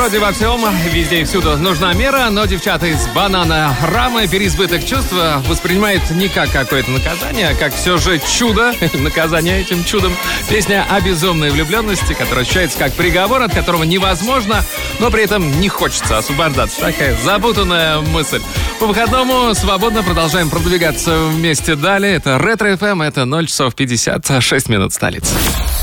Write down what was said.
природе во всем, везде и всюду нужна мера, но девчата из Бананарама переизбыток чувств воспринимает не как какое-то наказание, а как все же чудо, наказание этим чудом. Песня о безумной влюбленности, которая ощущается как приговор, от которого невозможно, но при этом не хочется освобождаться. Такая запутанная мысль. По выходному свободно продолжаем продвигаться вместе далее. Это Ретро FM, это 0 часов 56 минут столицы.